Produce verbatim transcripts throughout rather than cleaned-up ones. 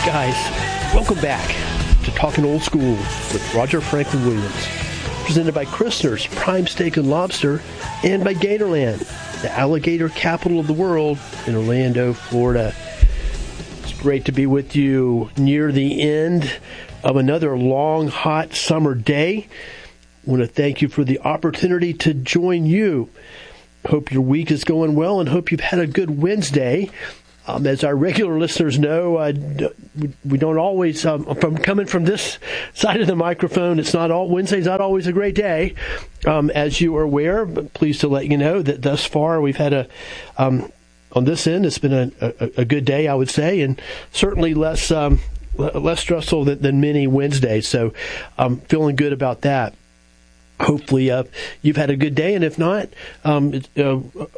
guys. Welcome back to Talking Old School with Roger Franklin Williams. Presented by Christner's Prime Steak and Lobster and by Gatorland, the alligator capital of the world in Orlando, Florida. It's great to be with you near the end of another long, hot summer day. I want to thank you for the opportunity to join you. Hope your week is going well and hope you've had a good Wednesday. Um, as our regular listeners know, uh, we don't always, um, from coming from this side of the microphone, it's not all, Wednesday's not always a great day, um, as you are aware. But pleased to let you know that thus far we've had a, um, on this end, it's been a, a, a good day, I would say, and certainly less um, less stressful than, than many Wednesdays. So I'm feeling good about that. Hopefully uh, you've had a good day, and if not, um, uh,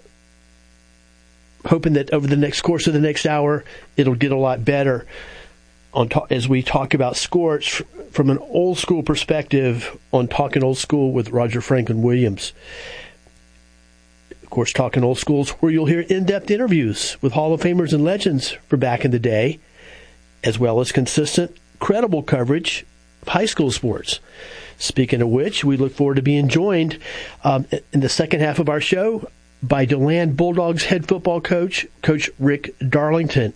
hoping that over the next course of the next hour, it'll get a lot better on ta- as we talk about sports from an old school perspective on Talking Old School with Roger Franklin Williams. Of course, Talking Old School is where you'll hear in-depth interviews with Hall of Famers and legends for back in the day, as well as consistent, credible coverage of high school sports. Speaking of which, we look forward to being joined um, in the second half of our show by DeLand Bulldogs head football coach, Coach Rick Darlington.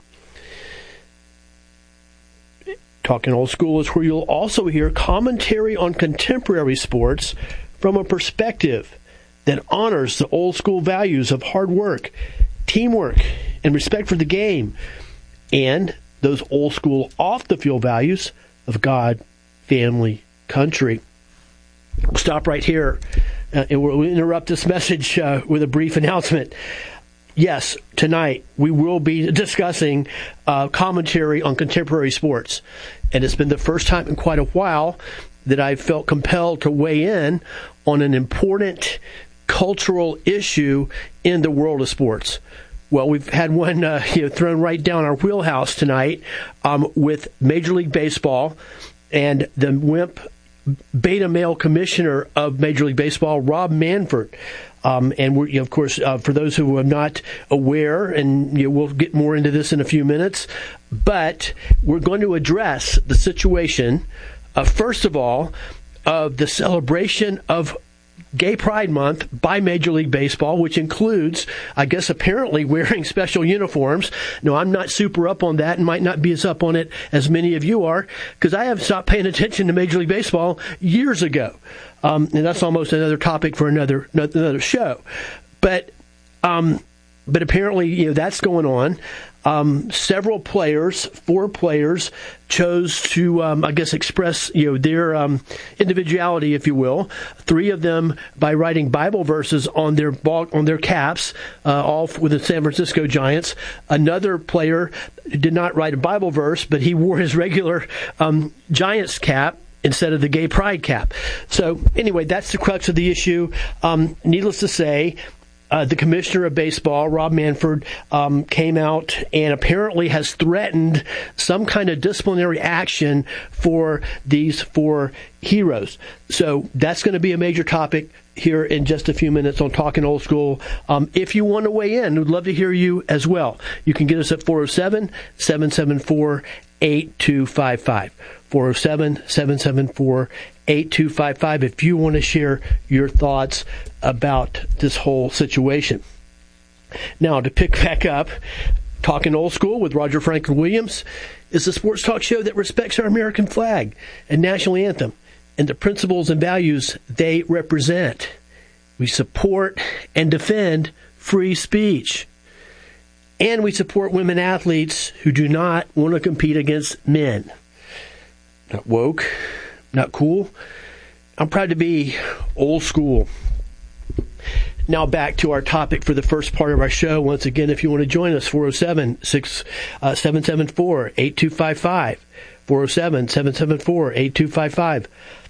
Talking Old School is where you'll also hear commentary on contemporary sports from a perspective that honors the old school values of hard work, teamwork, and respect for the game, and those old school off-the-field values of God, family, country. We'll stop right here. Uh, and we'll interrupt this message uh, with a brief announcement. Yes, tonight we will be discussing uh, commentary on contemporary sports. And it's been the first time in quite a while that I've felt compelled to weigh in on an important cultural issue in the world of sports. Well, we've had one uh, you know, thrown right down our wheelhouse tonight um, with Major League Baseball and the W I M P beta male commissioner of Major League Baseball, Rob Manfred. Um, and we're, you know, of course, uh, for those who are not aware, and you know, we'll get more into this in a few minutes, but we're going to address the situation, uh, first of all, of the celebration of Gay Pride Month by Major League Baseball, which includes, I guess, apparently wearing special uniforms. No, I'm not super up on that and might not be as up on it as many of you are, because I have stopped paying attention to Major League Baseball years ago. Um, and that's almost another topic for another another show. But um, but apparently, you know, that's going on. Um, several players, four players, chose to, um, I guess, express, you know, their um, individuality, if you will. Three of them by writing Bible verses on their ball, on their caps, uh, all with the San Francisco Giants. Another player did not write a Bible verse, but he wore his regular um, Giants cap instead of the gay pride cap. So anyway, that's the crux of the issue. Um, needless to say, Uh, the commissioner of baseball, Rob Manfred, um, came out and apparently has threatened some kind of disciplinary action for these four heroes. So that's going to be a major topic here in just a few minutes on Talking Old School. Um, if you want to weigh in, we'd love to hear you as well. You can get us at four oh seven, seven seven four, eight two five five. four oh seven, seven seven four, eight two five five if you want to share your thoughts about this whole situation. Now, to pick back up, Talking Old School with Roger Franklin Williams is a sports talk show that respects our American flag and national anthem and the principles and values they represent. We support and defend free speech. And we support women athletes who do not want to compete against men. Not woke, not cool. I'm proud to be old school. Now back to our topic for the first part of our show. Once again, if you want to join us, four oh seven, seven seven four, eight two five five. four oh seven, seven seven four, eight two five five.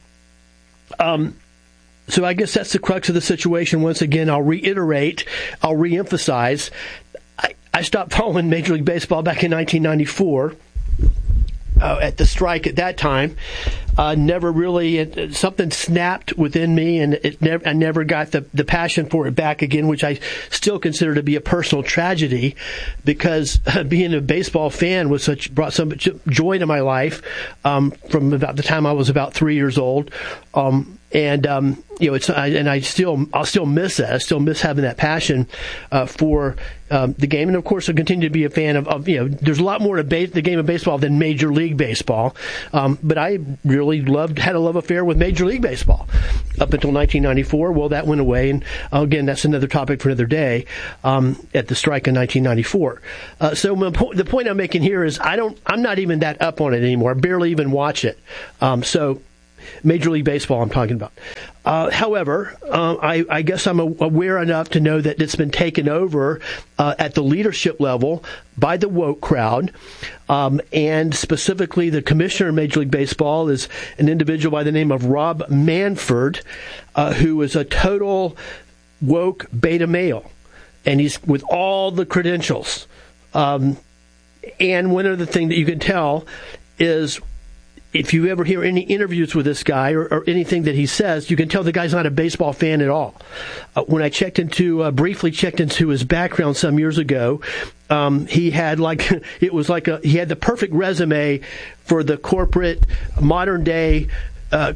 Um, so I guess that's the crux of the situation. Once again, I'll reiterate, I'll reemphasize. I, I stopped following Major League Baseball back in nineteen ninety-four. Uh, at the strike at that time. uh, never really, it, something snapped within me, and it never, I never got the, the passion for it back again, which I still consider to be a personal tragedy, because uh, being a baseball fan was such, brought so much joy to my life um, from about the time I was about three years old. Um, And, um, you know, it's, I, and I still, I'll still miss that. I still miss having that passion, uh, for, um, the game. And of course, I'll continue to be a fan of, of you know, there's a lot more to ba- the game of baseball than Major League Baseball. Um, but I really loved, had a love affair with Major League Baseball up until nineteen ninety-four. Well, that went away. And uh, again, that's another topic for another day, um, at the strike in nineteen ninety-four. Uh, so my po- the point I'm making here is I don't, I'm not even that up on it anymore. I barely even watch it. Um, so, Major League Baseball I'm talking about. Uh, however, uh, I, I guess I'm aware enough to know that it's been taken over uh, at the leadership level by the woke crowd. Um, and specifically, the commissioner of Major League Baseball is an individual by the name of Rob Manfred, uh, who is a total woke beta male. And he's with all the credentials. Um, and one other thing that you can tell is, if you ever hear any interviews with this guy or, or anything that he says, you can tell the guy's not a baseball fan at all. Uh, when I checked into, uh, briefly checked into his background some years ago, um, he had like, it was like a, he had the perfect resume for the corporate, modern day, uh,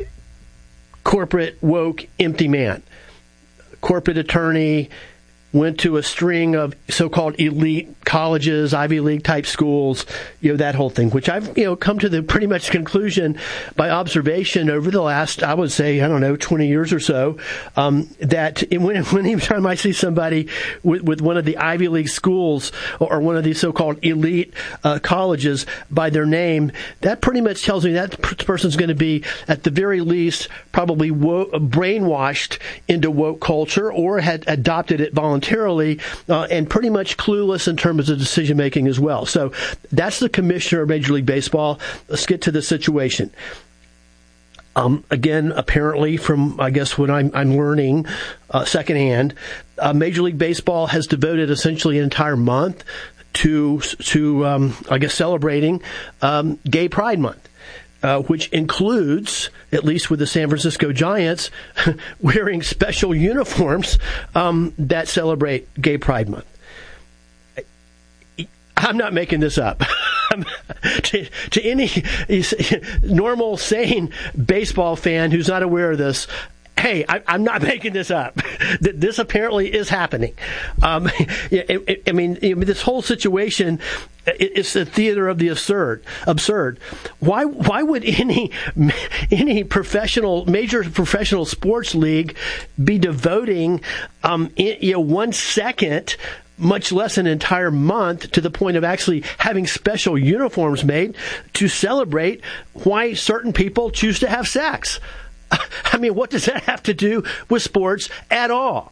corporate woke empty man. Corporate attorney, went to a string of so-called elite colleges, Ivy League type schools, you know, that whole thing, which I've, you know, come to the pretty much conclusion by observation over the last, I would say, I don't know, twenty years or so, um, that when, anytime I see somebody with, with one of the Ivy League schools or, or one of these so-called elite uh, colleges by their name, that pretty much tells me that person's going to be, at the very least, probably wo- brainwashed into woke culture or had adopted it voluntarily. Voluntarily, uh, and pretty much clueless in terms of decision making as well. So that's the commissioner of Major League Baseball. Let's get to the situation. Um, again, apparently, from I guess what I'm, I'm learning uh, secondhand, uh, Major League Baseball has devoted essentially an entire month to to um, I guess celebrating um, Gay Pride Month. Uh, which includes, at least with the San Francisco Giants, wearing special uniforms um, that celebrate Gay Pride Month. I'm not making this up. to, to any normal, sane baseball fan who's not aware of this, hey, I, I'm not making this up. This apparently is happening. Um, it, it, I mean, this whole situation, it's the theater of the absurd. Absurd. Why? Why would any any professional, major professional sports league be devoting, um, you know, one second, much less an entire month, to the point of actually having special uniforms made to celebrate why certain people choose to have sex? I mean, what does that have to do with sports at all?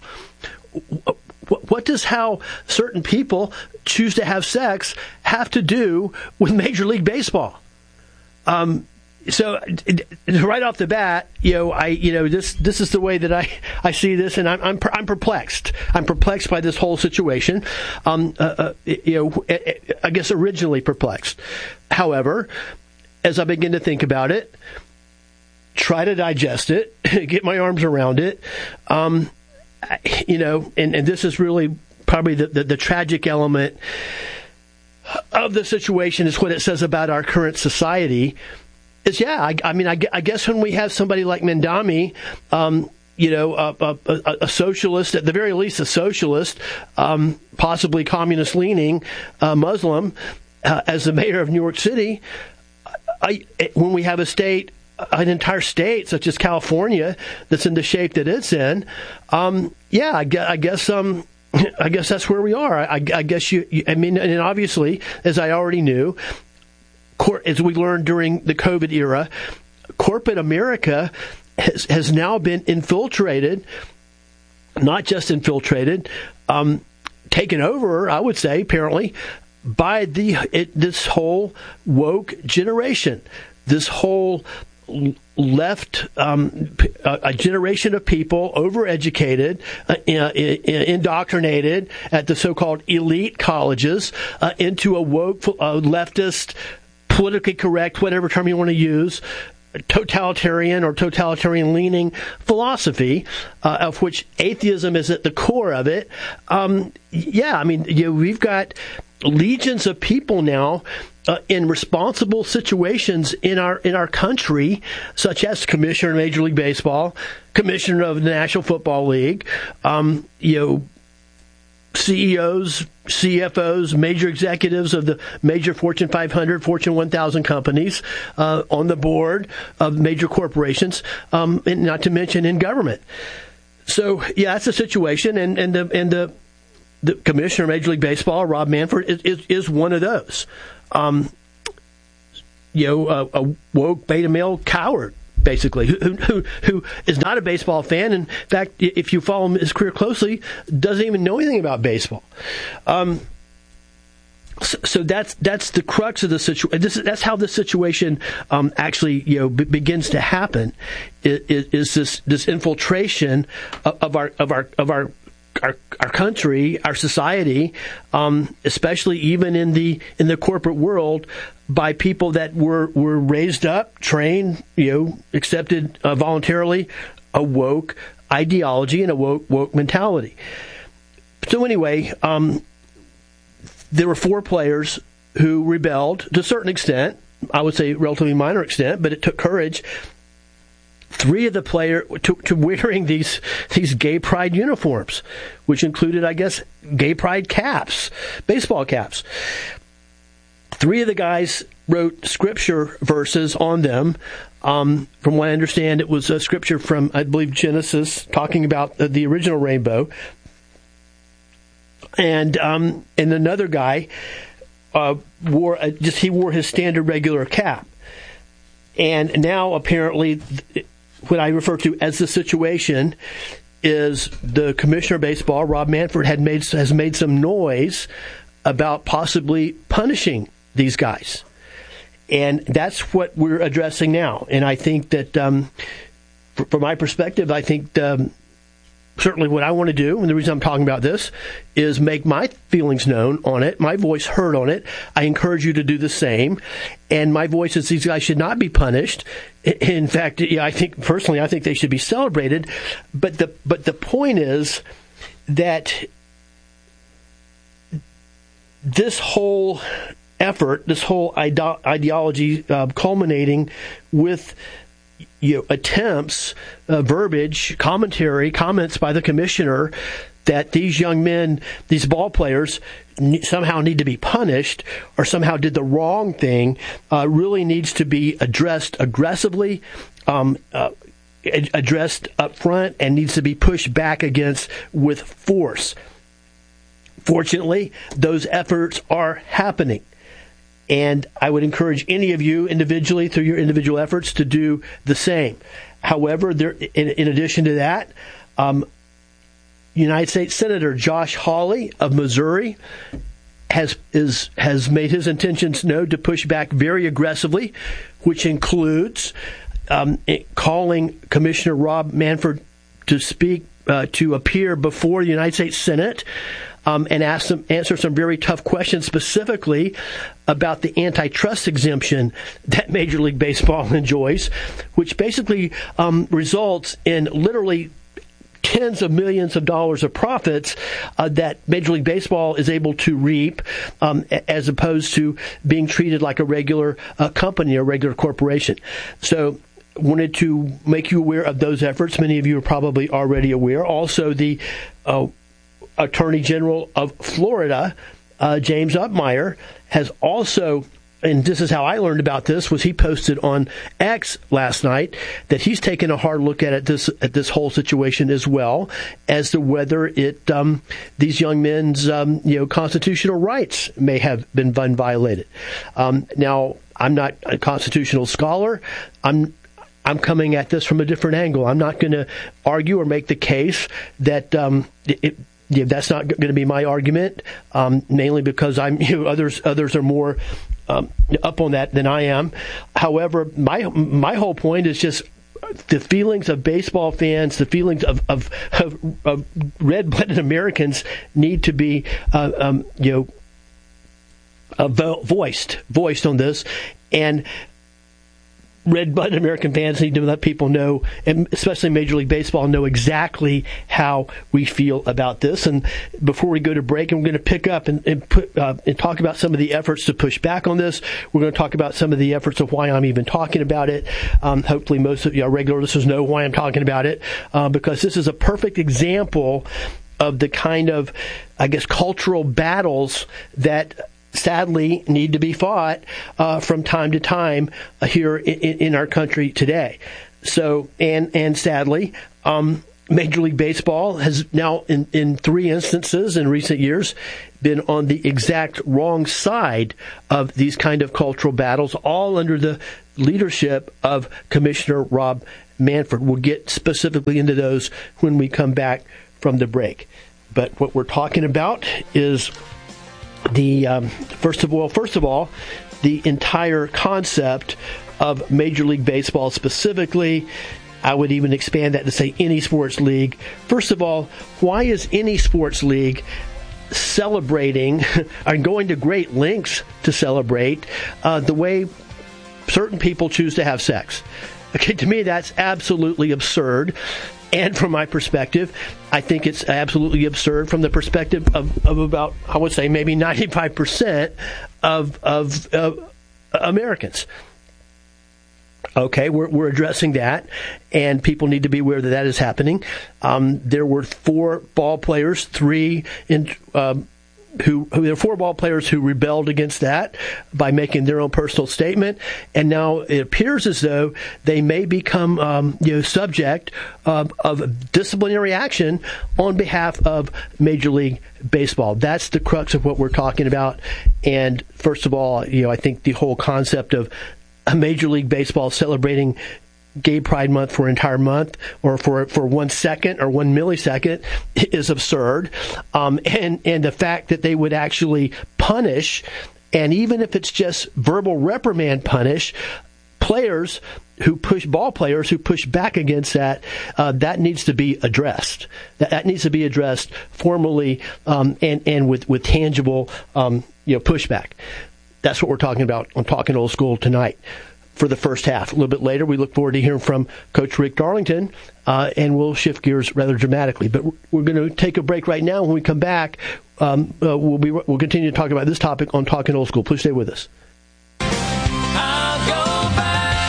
What does how certain people choose to have sex have to do with Major League Baseball? Um, so right off the bat, you know, I, you know, this, this is the way that I, I see this, and I'm, I'm, I'm perplexed. I'm perplexed by this whole situation. Um, uh, uh, you know, I guess originally perplexed. However, as I begin to think about it, try to digest it, get my arms around it, um, you know, and, and this is really probably the, the, the tragic element of the situation, is what it says about our current society. Is, yeah, I, I mean, I, I guess when we have somebody like Mamdani, um, you know, a, a, a socialist, at the very least a socialist, um, possibly communist-leaning uh, Muslim, uh, as the mayor of New York City, I, when we have a state, an entire state such as California that's in the shape that it's in, um, yeah, I guess, I guess, um, I guess that's where we are. I, I guess you, you, I mean, and obviously, as I already knew, cor- as we learned during the COVID era, corporate America has, has now been infiltrated, not just infiltrated, um, taken over, I would say, apparently, by the it, this whole woke generation, this whole left, um, a generation of people overeducated, uh, indoctrinated at the so-called elite colleges, uh, into a woke, uh, leftist, politically correct, whatever term you want to use, totalitarian or totalitarian-leaning philosophy, uh, of which atheism is at the core of it. Um, yeah, I mean, you know, we've got legions of people now uh, in responsible situations in our in our country, such as Commissioner of Major League Baseball, Commissioner of the National Football League, um, you know, C E Os, C F Os, major executives of the major Fortune five hundred, Fortune one thousand companies uh, on the board of major corporations, um, and not to mention in government. So, yeah, that's the situation, and, and the and the the commissioner of Major League Baseball, Rob Manfred, is is, is one of those. Um, you know, a, a woke beta male coward, basically, who, who who is not a baseball fan. In fact, if you follow his career closely, doesn't even know anything about baseball. Um, so, so that's that's the crux of the situation. This is, that's how the situation um, actually, you know, b- begins to happen. Is, is this this infiltration of, of our of our of our Our, our country, our society, um, especially even in the in the corporate world, by people that were, were raised up, trained, you know, accepted uh, voluntarily a woke ideology and a woke woke mentality. So anyway, um, there were four players who rebelled to a certain extent. I would say relatively minor extent, but it took courage. Three of the players to, to wearing these these gay pride uniforms, which included, I guess, gay pride caps, baseball caps. Three of the guys wrote scripture verses on them. Um, from what I understand, it was a scripture from, I believe, Genesis, talking about the, the original rainbow. And um, and another guy uh, wore a, just he wore his standard regular cap. And now apparently, what I refer to as the situation is the commissioner of baseball, Rob Manfred, had made has made some noise about possibly punishing these guys, and that's what we're addressing now. And I think that, um, from my perspective, I think um, certainly what I want to do, and the reason I'm talking about this, is make my feelings known on it, my voice heard on it. I encourage you to do the same. And my voice is these guys should not be punished. In fact, yeah, I think personally, I think they should be celebrated. But the but the point is that this whole effort, this whole ide- ideology, uh, culminating with, you know, attempts, uh, verbiage, commentary, comments by the commissioner that these young men, these ball players, n- somehow need to be punished or somehow did the wrong thing, uh, really needs to be addressed aggressively, um, uh, ad- addressed up front, and needs to be pushed back against with force. Fortunately, those efforts are happening. And I would encourage any of you individually, through your individual efforts, to do the same. However, there, in, in addition to that, um, United States Senator Josh Hawley of Missouri has is has made his intentions known to push back very aggressively, which includes um, calling Commissioner Rob Manfred to speak, uh, to appear before the United States Senate. Um, and ask them, answer some very tough questions, specifically about the antitrust exemption that Major League Baseball enjoys, which basically um, results in literally tens of millions of dollars of profits uh, that Major League Baseball is able to reap, um, as opposed to being treated like a regular uh, company or regular corporation. So, wanted to make you aware of those efforts. Many of you are probably already aware. Also, the uh, Attorney General of Florida, uh, James Upmeyer, has also, and this is how I learned about this, was he posted on X last night that he's taken a hard look at it, this at this whole situation as well, as to whether it um, these young men's um, you know constitutional rights may have been violated. Um, now, I'm not a constitutional scholar. I'm I'm coming at this from a different angle. I'm not going to argue or make the case that um, it. Yeah, that's not going to be my argument, um, mainly because I'm you know, others others are more um, up on that than I am. However, my my whole point is just the feelings of baseball fans, the feelings of of, of, of red-blooded Americans need to be uh, um, you know uh, vo- voiced voiced on this. And red-blooded American fans need to let people know, and especially Major League Baseball, know exactly how we feel about this. And before we go to break, I'm going to pick up and, and, put, uh, and talk about some of the efforts to push back on this. We're going to talk about some of the efforts of why I'm even talking about it. Um, hopefully most of you, our regular listeners, know why I'm talking about it, uh, because this is a perfect example of the kind of, I guess, cultural battles that sadly need to be fought uh, from time to time uh, here in, in our country today. So, and and sadly, um, Major League Baseball has now, in, in three instances in recent years, been on the exact wrong side of these kind of cultural battles, all under the leadership of Commissioner Rob Manfred. We'll get specifically into those when we come back from the break. But what we're talking about is The um, first of all, first of all, the entire concept of Major League Baseball specifically. I would even expand that to say any sports league. First of all, why is any sports league celebrating and going to great lengths to celebrate uh, the way certain people choose to have sex? Okay, to me, that's absolutely absurd. And from my perspective, I think it's absolutely absurd from the perspective of, of about, I would say, maybe ninety-five percent of, of, of Americans. Okay, we're, we're addressing that, and people need to be aware that that is happening. Um, there were four ball players, three in... Um, Who, who there are four ball players who rebelled against that by making their own personal statement, and now it appears as though they may become um, you know subject of, of disciplinary action on behalf of Major League Baseball. That's the crux of what we're talking about. And first of all, you know, I think the whole concept of a Major League Baseball celebrating Gay Pride Month for an entire month or for for one second or one millisecond is absurd. Um, and, and the fact that they would actually punish, and even if it's just verbal reprimand punish, players who push, ball players who push back against that, uh, that needs to be addressed. That, that needs to be addressed formally um, and, and with, with tangible um, you know, pushback. That's what we're talking about on Talking Old School tonight. For the first half. A little bit later, we look forward to hearing from Coach Rick Darlington, uh, and we'll shift gears rather dramatically. But we're going to take a break right now. When we come back, um, uh, we'll be we'll continue to talk about this topic on Talking Old School. Please stay with us. I'll go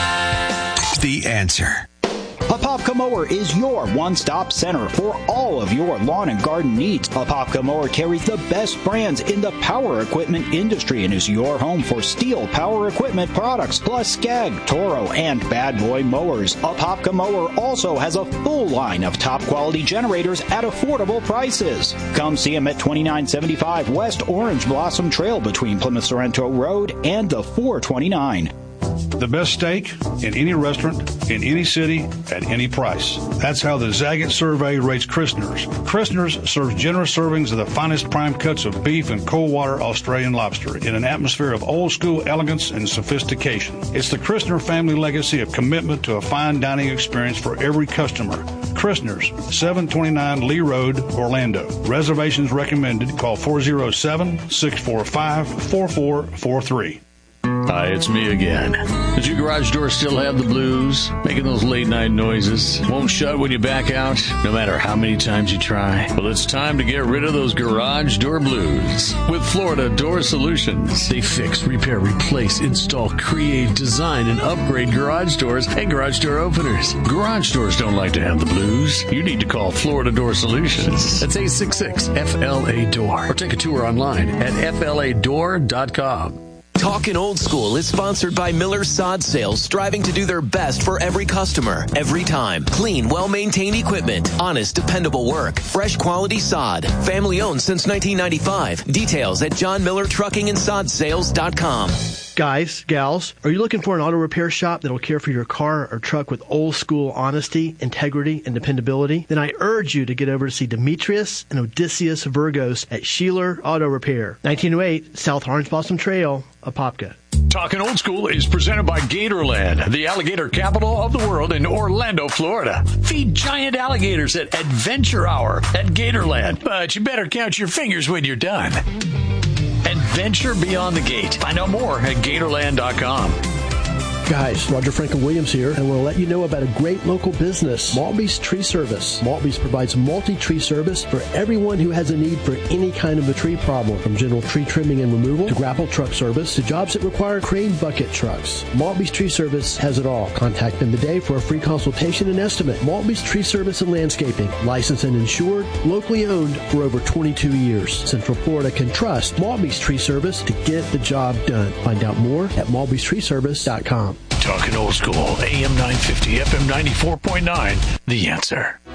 back. The Answer. Apopka Mower is your one-stop center for all of your lawn and garden needs. Apopka Mower carries the best brands in the power equipment industry and is your home for Steel power equipment products, plus Skag, Toro, and Bad Boy mowers. Apopka Mower also has a full line of top-quality generators at affordable prices. Come see them at twenty-nine seventy-five West Orange Blossom Trail between Plymouth Sorrento Road and the four twenty-nine. The best steak in any restaurant, in any city, at any price. That's how the Zagat survey rates Christner's. Christner's serves generous servings of the finest prime cuts of beef and cold water Australian lobster in an atmosphere of old school elegance and sophistication. It's the Christner family legacy of commitment to a fine dining experience for every customer. Christner's, seven twenty-nine Lee Road, Orlando. Reservations recommended. Call four oh seven, six four five, four four four three. Hi, it's me again. Does your garage door still have the blues? Making those late night noises? Won't shut when you back out, no matter how many times you try? Well, it's time to get rid of those garage door blues with Florida Door Solutions. They fix, repair, replace, install, create, design, and upgrade garage doors and garage door openers. Garage doors don't like to have the blues. You need to call Florida Door Solutions. That's eight six six F L A door or take a tour online at F L A door dot com. Talkin' Old School is sponsored by Miller Sod Sales, striving to do their best for every customer, every time. Clean, well-maintained equipment, honest, dependable work, fresh quality sod. Family owned since nineteen ninety-five. Details at john miller trucking and sod sales dot com. Guys, gals, are you looking for an auto repair shop that'll care for your car or truck with old school honesty, integrity, and dependability? Then I urge you to get over to see Demetrius and Odysseus Virgos at Sheeler Auto Repair, nineteen oh eight South Orange Blossom Trail, Apopka. Talking Old School is presented by Gatorland, the alligator capital of the world in Orlando, Florida. Feed giant alligators at Adventure Hour at Gatorland, but you better count your fingers when you're done. Adventure beyond the gate. Find out more at Gatorland dot com. Guys, Roger Franklin Williams here, and we'll let you know about a great local business, Maltby's Tree Service. Maltby's provides multi-tree service for everyone who has a need for any kind of a tree problem, from general tree trimming and removal to grapple truck service to jobs that require crane bucket trucks. Maltby's Tree Service has it all. Contact them today for a free consultation and estimate. Maltby's Tree Service and Landscaping, licensed and insured, locally owned for over twenty-two years. Central Florida can trust Maltby's Tree Service to get the job done. Find out more at malbys tree service dot com. Talking old school, A M nine fifty, F M ninety-four point nine, The Answer.